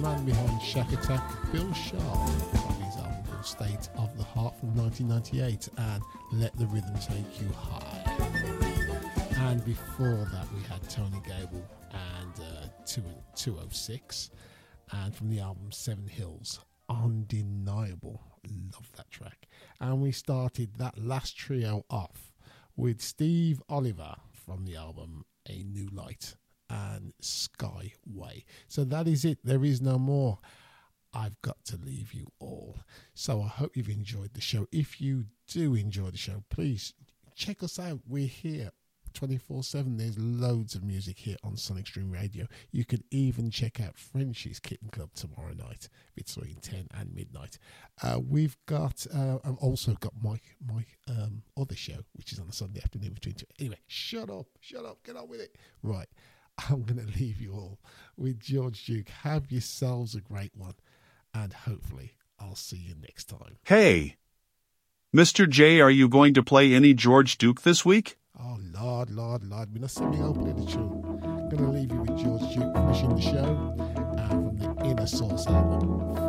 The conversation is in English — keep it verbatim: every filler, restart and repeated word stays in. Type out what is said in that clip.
man behind Shack Attack, Bill Sharp, from his album called State of the Heart from nineteen ninety-eight, and Let the Rhythm Take You High. And before that we had Tony Gable and uh, two oh six, and from the album Seven Hills, Undeniable. Love that track. And we started that last trio off with Steve Oliver from the album A New Light and Skyway. So that is it. There is no more. I've got to leave you all. So I hope you've enjoyed the show. If you do enjoy the show, please check us out. We're here twenty-four seven. There's loads of music here on Sonic Stream Radio. You could even check out Frenchie's Kitten Club tomorrow night between ten and midnight. Uh, we've got, uh, I've also got my, my um, other show, which is on a Sunday afternoon between two. Anyway, shut up, shut up, get on with it. Right, I'm going to leave you all with George Duke. Have yourselves a great one, and hopefully I'll see you next time. Hey, Mister J, are you going to play any George Duke this week? Oh, Lord, Lord, Lord. We're not singing opening the tune. I'm going to leave you with George Duke finishing the show uh, from the Inner Source album.